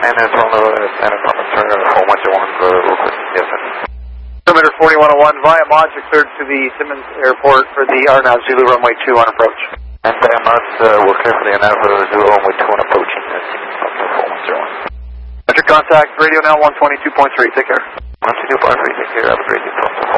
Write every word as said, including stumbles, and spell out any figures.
And it's on the standard promise turner four one zero one for local. Yes, sir. Perimeter forty-one oh one via Mod cleared to the Simmons Airport for the R N A V Zulu runway two on approach. And via Mod uh, will clear for the R N A V Zulu runway two on approaching uh, Siemens Foxtrot four one zero one. Metric contact, radio now one twenty-two point three, take care. one twenty-two point three, take care, have a great day.